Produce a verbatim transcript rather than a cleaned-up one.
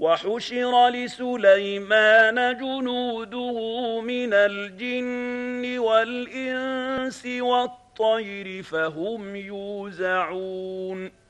وحشر لسليمان جنوده من الجن والإنس والطير فهم يوزعون